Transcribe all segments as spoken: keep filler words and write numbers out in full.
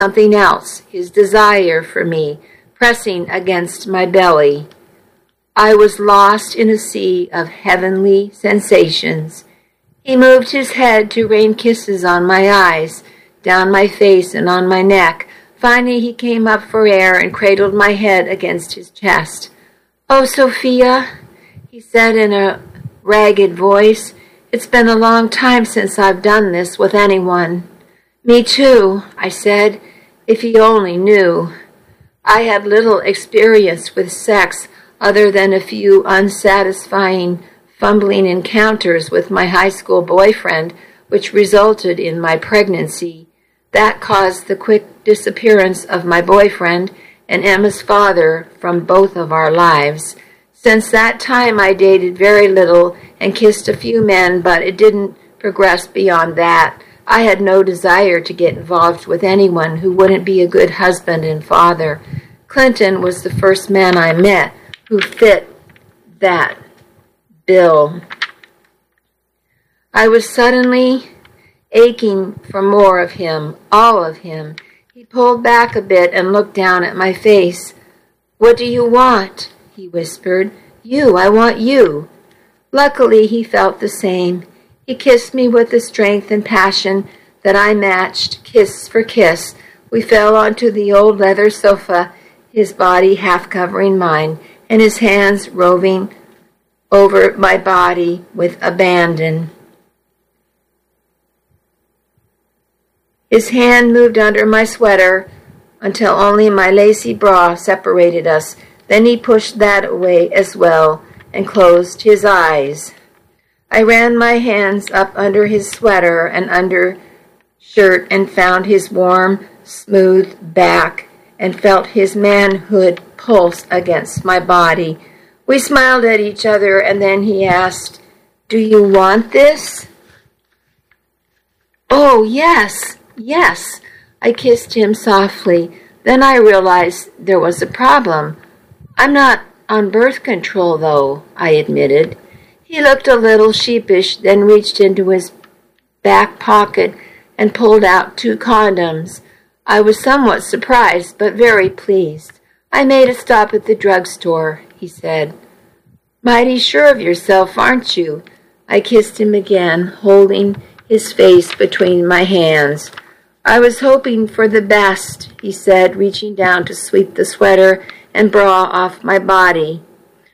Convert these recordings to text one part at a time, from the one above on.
something else, his desire for me, pressing against my belly. I was lost in a sea of heavenly sensations. He moved his head to rain kisses on my eyes, down my face and on my neck. Finally, he came up for air and cradled my head against his chest. "Oh, Sophia," he said in a ragged voice, "it's been a long time since I've done this with anyone." "Me too," I said, "if he only knew." I had little experience with sex other than a few unsatisfying, fumbling encounters with my high school boyfriend, which resulted in my pregnancy. That caused the quick disappearance of my boyfriend and Emma's father from both of our lives. Since that time, I dated very little and kissed a few men, but it didn't progress beyond that. I had no desire to get involved with anyone who wouldn't be a good husband and father. Clinton was the first man I met who fit that bill. I was suddenly aching for more of him, all of him. He pulled back a bit and looked down at my face. "What do you want?" he whispered. "You, I want you." Luckily, he felt the same. He kissed me with a strength and passion that I matched, kiss for kiss. We fell onto the old leather sofa, his body half covering mine, and his hands roving over my body with abandon. His hand moved under my sweater until only my lacy bra separated us. Then he pushed that away as well and closed his eyes. I ran my hands up under his sweater and under shirt and found his warm, smooth back and felt his manhood pulse against my body. We smiled at each other, and then he asked, "Do you want this?" "Oh, yes, yes." I kissed him softly. Then I realized there was a problem. "I'm not on birth control, though," I admitted. He looked a little sheepish, then reached into his back pocket and pulled out two condoms. I was somewhat surprised, but very pleased. "I made a stop at the drugstore," he said. "Mighty sure of yourself, aren't you?" I kissed him again, holding his face between my hands. "I was hoping for the best," he said, reaching down to sweep the sweater and bra off my body.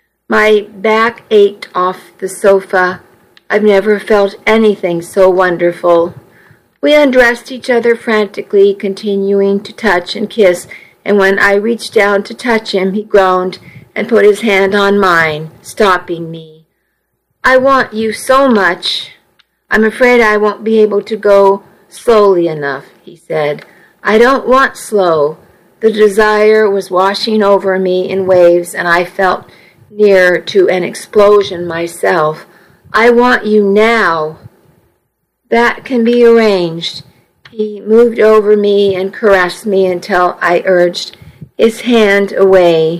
My back ached off the sofa. I've never felt anything so wonderful. We undressed each other frantically, continuing to touch and kiss, and when I reached down to touch him, he groaned and put his hand on mine, stopping me. "I want you so much. I'm afraid I won't be able to go slowly enough," he said. "I don't want slow." The desire was washing over me in waves, and I felt near to an explosion myself. "I want you now." "That can be arranged." He moved over me and caressed me until I urged his hand away.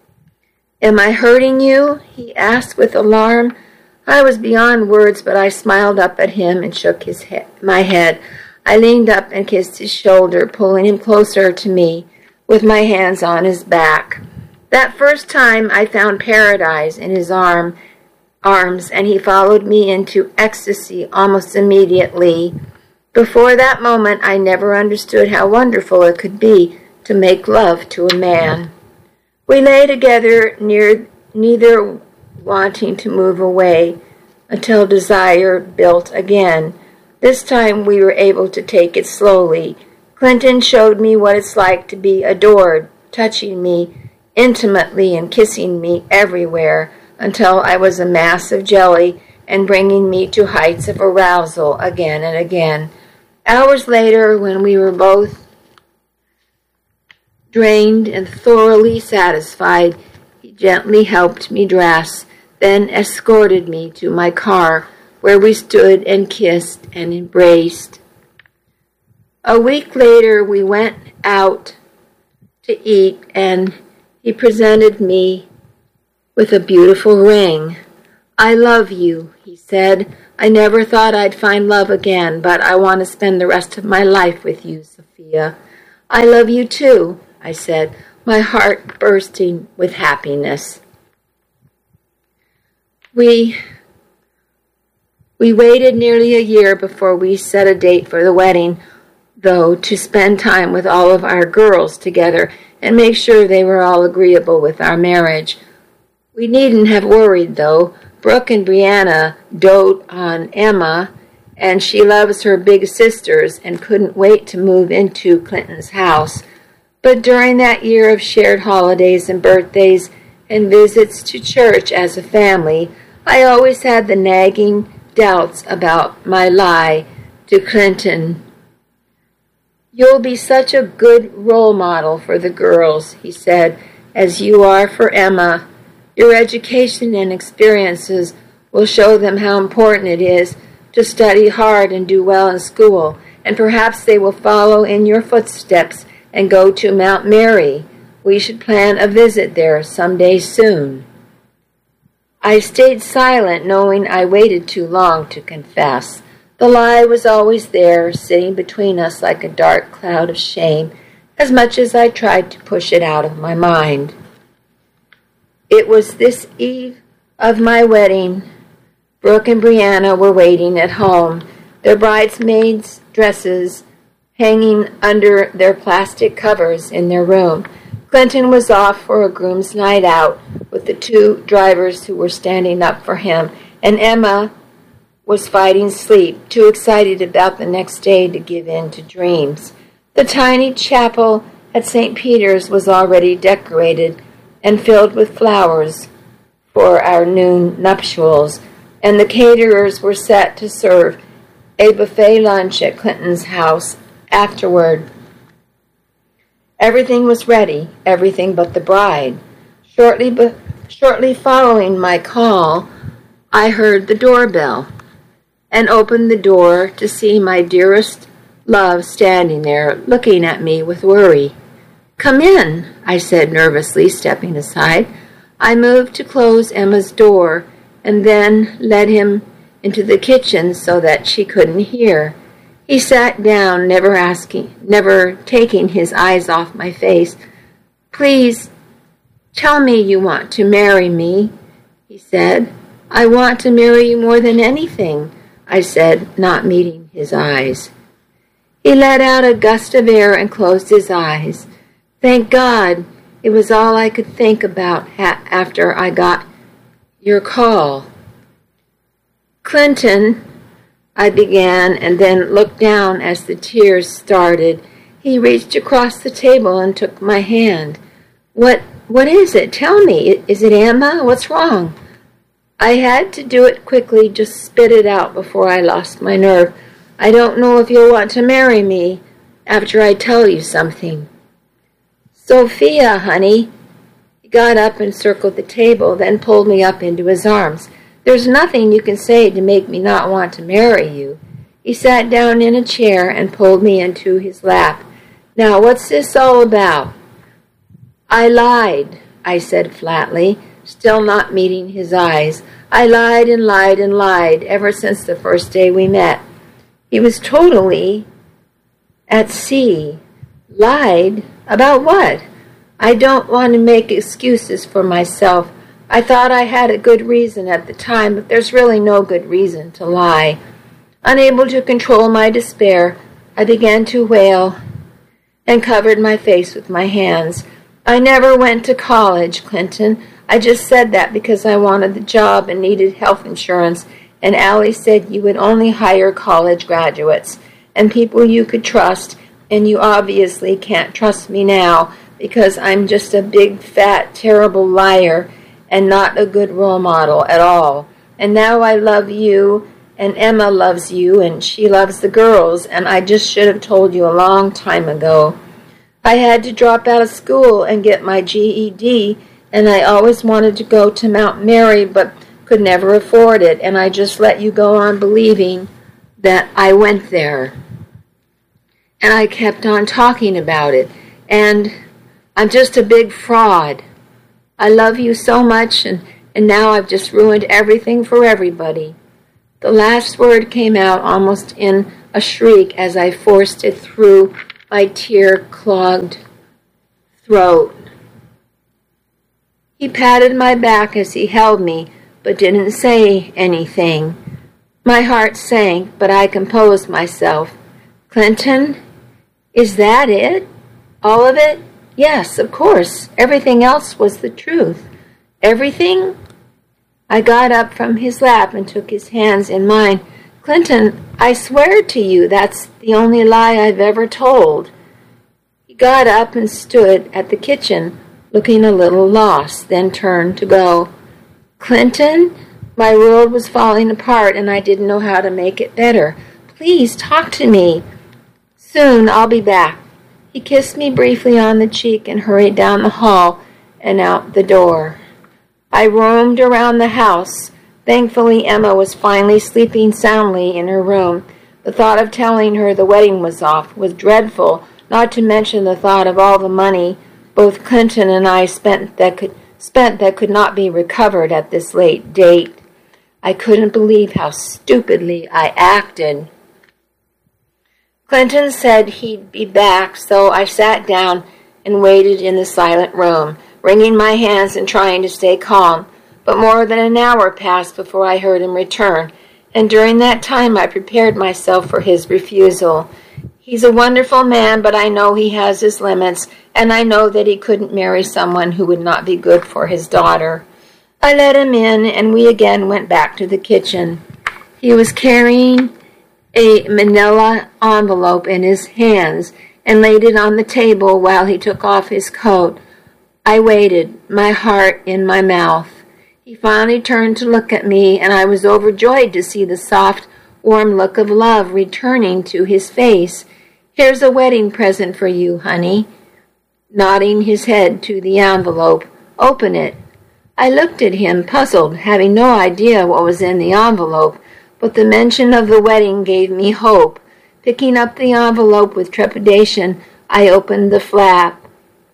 "Am I hurting you?" he asked with alarm. I was beyond words, but I smiled up at him and shook his he- my head. I leaned up and kissed his shoulder, pulling him closer to me with my hands on his back. That first time I found paradise in his arm, arms, and he followed me into ecstasy almost immediately. Before that moment, I never understood how wonderful it could be to make love to a man. We lay together, near, neither wanting to move away, until desire built again. This time we were able to take it slowly. Clinton showed me what it's like to be adored, touching me intimately and kissing me everywhere until I was a mass of jelly and bringing me to heights of arousal again and again. Hours later, when we were both drained and thoroughly satisfied, he gently helped me dress, then escorted me to my car, where we stood and kissed and embraced. A week later, we went out to eat, and he presented me with a beautiful ring. "I love you," he said. "I never thought I'd find love again, but I want to spend the rest of my life with you, Sophia." I love you too, I said, my heart bursting with happiness. We, we waited nearly a year before we set a date for the wedding, though, to spend time with all of our girls together and make sure they were all agreeable with our marriage. We needn't have worried, though. Brooke and Brianna dote on Emma, and she loves her big sisters and couldn't wait to move into Clinton's house. But during that year of shared holidays and birthdays and visits to church as a family, I always had the nagging doubts about my lie to Clinton. You'll be such a good role model for the girls, he said, as you are for Emma. Your education and experiences will show them how important it is to study hard and do well in school, and perhaps they will follow in your footsteps and go to Mount Mary. We should plan a visit there someday soon. I stayed silent, knowing I waited too long to confess. The lie was always there, sitting between us like a dark cloud of shame, as much as I tried to push it out of my mind. It was this eve of my wedding. Brooke and Brianna were waiting at home, their bridesmaids' dresses hanging under their plastic covers in their room. Clinton was off for a groom's night out with the two drivers who were standing up for him, and Emma was fighting sleep, too excited about the next day to give in to dreams. The tiny chapel at Saint Peter's was already decorated and filled with flowers for our noon nuptials, and the caterers were set to serve a buffet lunch at Clinton's house afterward. Everything was ready, everything but the bride. Shortly, be- shortly following my call, I heard the doorbell and opened the door to see my dearest love standing there, looking at me with worry. Come in, I said nervously, stepping aside. I moved to close Emma's door and then led him into the kitchen so that she couldn't hear. He sat down, never asking, never taking his eyes off my face. Please, tell me you want to marry me, he said. I want to marry you more than anything, I said, not meeting his eyes. He let out a gust of air and closed his eyes. Thank God, it was all I could think about ha- after I got your call. Clinton, I began, and then looked down as the tears started. He reached across the table and took my hand. What, what is it? Tell me. Is it Emma? What's wrong? I had to do it quickly, just spit it out before I lost my nerve. I don't know if you'll want to marry me after I tell you something. Sophia, honey. He got up and circled the table, then pulled me up into his arms. There's nothing you can say to make me not want to marry you. He sat down in a chair and pulled me into his lap. Now, what's this all about? I lied, I said flatly, still not meeting his eyes. I lied and lied and lied ever since the first day we met. He was totally at sea. Lied? About what? I don't want to make excuses for myself. I thought I had a good reason at the time, but there's really no good reason to lie. Unable to control my despair, I began to wail and covered my face with my hands. I never went to college, Clinton. I just said that because I wanted the job and needed health insurance, and Allie said you would only hire college graduates and people you could trust, and you obviously can't trust me now because I'm just a big, fat, terrible liar and not a good role model at all. And now I love you, and Emma loves you, and she loves the girls, and I just should have told you a long time ago. I had to drop out of school and get my G E D, and I always wanted to go to Mount Mary, but could never afford it, and I just let you go on believing that I went there. And I kept on talking about it, and I'm just a big fraud. I love you so much, and, and now I've just ruined everything for everybody. The last word came out almost in a shriek as I forced it through my tear-clogged throat. He patted my back as he held me, but didn't say anything. My heart sank, but I composed myself. Clinton, is that it? All of it? Yes, of course. Everything else was the truth. Everything? I got up from his lap and took his hands in mine. Clinton, I swear to you that's the only lie I've ever told. He got up and stood at the kitchen, looking a little lost, then turned to go. Clinton, my world was falling apart and I didn't know how to make it better. Please talk to me. Soon I'll be back. He kissed me briefly on the cheek and hurried down the hall and out the door. I roamed around the house. Thankfully, Emma was finally sleeping soundly in her room. The thought of telling her the wedding was off was dreadful, not to mention the thought of all the money both Clinton and I spent that could spent that could not be recovered at this late date. I couldn't believe how stupidly I acted. Clinton said he'd be back, so I sat down and waited in the silent room, wringing my hands and trying to stay calm. But more than an hour passed before I heard him return, and during that time I prepared myself for his refusal. He's a wonderful man, but I know he has his limits, and I know that he couldn't marry someone who would not be good for his daughter. I let him in, and we again went back to the kitchen. He was carrying a manila envelope in his hands and laid it on the table while he took off his coat. I waited, my heart in my mouth. He finally turned to look at me, and I was overjoyed to see the soft, warm look of love returning to his face. Here's a wedding present for you, honey. Nodding his head to the envelope. Open it. I looked at him, puzzled, having no idea what was in the envelope, but the mention of the wedding gave me hope. Picking up the envelope with trepidation, I opened the flap.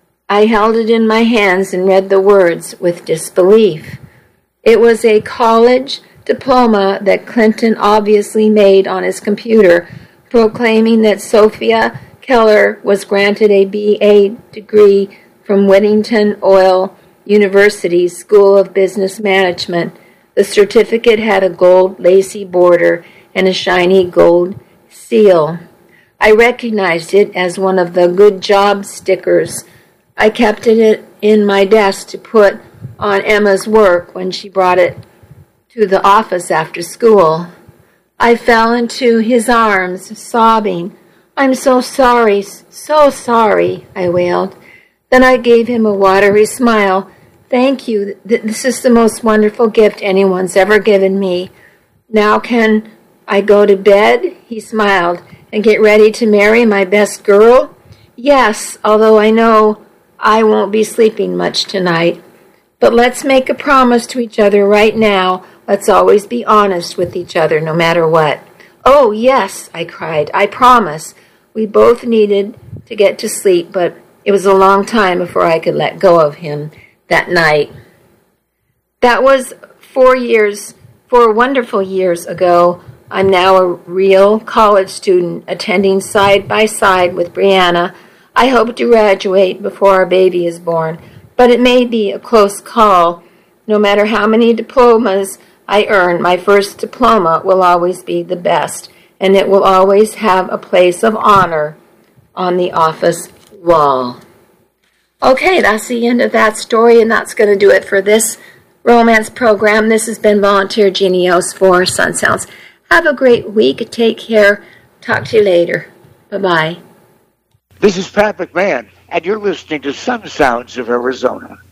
I held it in my hands and read the words with disbelief. It was a college diploma that Clinton obviously made on his computer, proclaiming that Sophia Keller was granted a B A degree from Whittington Oil University School of Business Management. The certificate had a gold lacy border and a shiny gold seal. I recognized it as one of the good job stickers. I kept it in my desk to put on Emma's work when she brought it to the office after school. I fell into his arms, sobbing. I'm so sorry, so sorry, I wailed. Then I gave him a watery smile. Thank you. This is the most wonderful gift anyone's ever given me. Now can I go to bed? He smiled. And get ready to marry my best girl? Yes, although I know I won't be sleeping much tonight. But let's make a promise to each other right now. Let's always be honest with each other, no matter what. Oh, yes, I cried. I promise. We both needed to get to sleep, but it was a long time before I could let go of him that night. That was four years, four wonderful years ago. I'm now a real college student, attending side by side with Brianna. I hope to graduate before our baby is born, but it may be a close call. No matter how many diplomas I earn, my first diploma will always be the best, and it will always have a place of honor on the office wall. Okay, that's the end of that story, and that's going to do it for this romance program. This has been Volunteer Genios for Sun Sounds. Have a great week. Take care. Talk to you later. Bye-bye. This is Pat McMahon, and you're listening to Sun Sounds of Arizona.